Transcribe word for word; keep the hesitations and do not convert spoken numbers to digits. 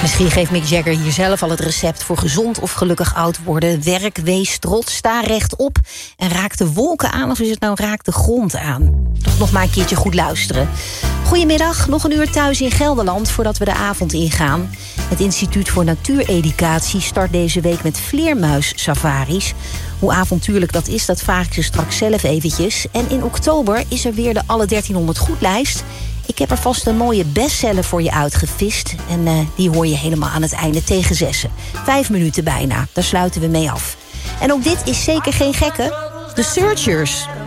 Misschien geeft Mick Jagger hier zelf al het recept voor gezond of gelukkig oud worden. Werk, wees trots, sta rechtop en raak de wolken aan of is het nou raak de grond aan? Toch nog maar een keertje goed luisteren. Goedemiddag, nog een uur thuis in Gelderland voordat we de avond ingaan. Het Instituut voor Natuureducatie start deze week met vleermuissafaris. Hoe avontuurlijk dat is, dat vraag ik ze straks zelf eventjes. En in oktober is er weer de Alle dertienhonderd Goed-lijst. Ik heb er vast een mooie bestseller voor je uitgevist. En uh, die hoor je helemaal aan het einde tegen zessen. Vijf minuten bijna, daar sluiten we mee af. En ook dit is zeker geen gekke. The Searchers.